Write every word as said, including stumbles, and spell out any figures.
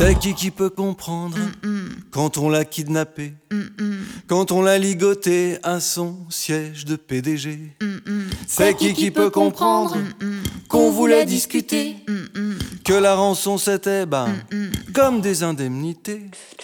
C'est qui qui peut comprendre quand on l'a kidnappé, quand on l'a ligoté à son siège de P D G. C'est qui qui peut comprendre qu'on voulait discuter, que la rançon c'était ben comme des indemnités.